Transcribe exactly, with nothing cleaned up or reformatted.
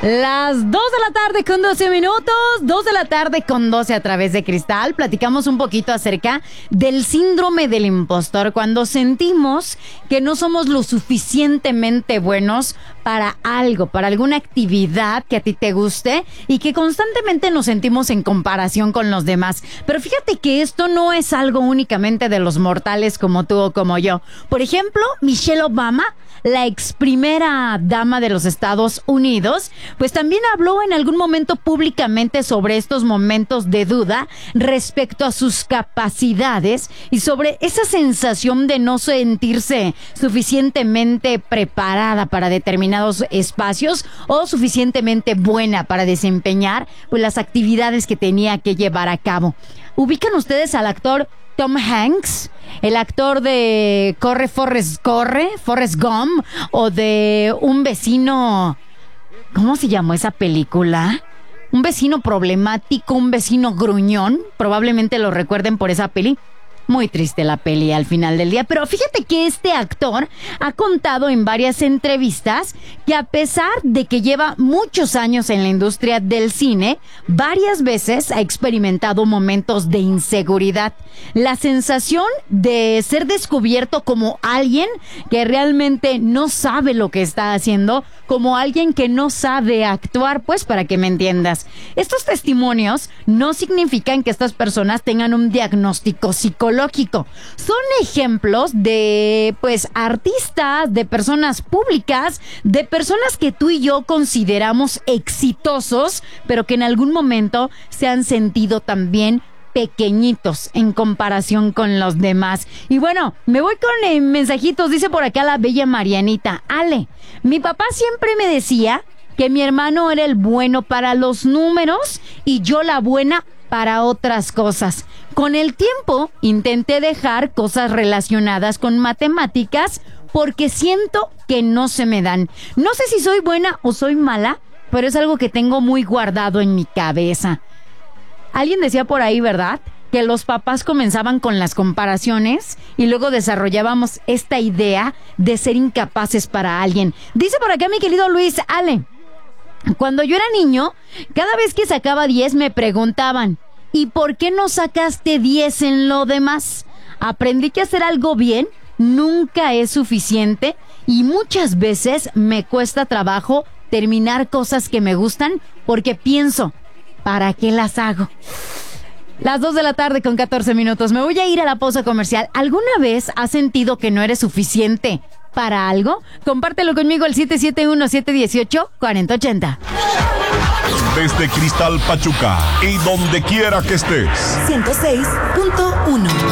Las dos de la tarde con doce minutos, dos de la tarde con doce a través de Cristal. Platicamos un poquito acerca del síndrome del impostor, cuando sentimos que no somos lo suficientemente buenos para algo, para alguna actividad que a ti te guste y que constantemente nos sentimos en comparación con los demás. Pero fíjate que esto no es algo únicamente de los mortales como tú o como yo. Por ejemplo, Michelle Obama, la ex primera dama de los Estados Unidos, pues también habló en algún momento públicamente sobre estos momentos de duda respecto a sus capacidades y sobre esa sensación de no sentirse suficientemente preparada para determinados espacios o suficientemente buena para desempeñar pues las actividades que tenía que llevar a cabo. ¿Ubican ustedes al actor Tom Hanks, el actor de Corre, Forrest, Corre, Forrest Gump, o de Un vecino, ¿cómo se llamó esa película? Un vecino problemático, un vecino gruñón, probablemente lo recuerden por esa peli. Muy triste la peli al final del día, pero fíjate que este actor ha contado en varias entrevistas que a pesar de que lleva muchos años en la industria del cine, varias veces ha experimentado momentos de inseguridad. La sensación de ser descubierto como alguien que realmente no sabe lo que está haciendo, como alguien que no sabe actuar, pues para que me entiendas. Estos testimonios no significan que estas personas tengan un diagnóstico psicológico. Son ejemplos de, pues, artistas, de personas públicas, de personas que tú y yo consideramos exitosos, pero que en algún momento se han sentido también pequeñitos en comparación con los demás. Y bueno, me voy con eh, mensajitos. Dice por acá la bella Marianita: Ale, mi papá siempre me decía que mi hermano era el bueno para los números y yo la buena para otras cosas. Con el tiempo intenté dejar cosas relacionadas con matemáticas porque siento que no se me dan. No sé si soy buena o soy mala, pero es algo que tengo muy guardado en mi cabeza. Alguien decía por ahí, ¿verdad?, que los papás comenzaban con las comparaciones y luego desarrollábamos esta idea de ser incapaces para alguien. Dice por acá mi querido Luis: Ale, cuando yo era niño, cada vez que sacaba diez me preguntaban: ¿y por qué no sacaste diez en lo demás? Aprendí que hacer algo bien nunca es suficiente y muchas veces me cuesta trabajo terminar cosas que me gustan porque pienso, ¿para qué las hago? Las dos de la tarde con catorce minutos. Me voy a ir a la pausa comercial. ¿Alguna vez has sentido que no eres suficiente para algo? Compártelo conmigo al siete siete uno, siete uno ocho, cuatro cero ocho cero. Desde Cristal Pachuca y donde quiera que estés. ciento seis punto uno.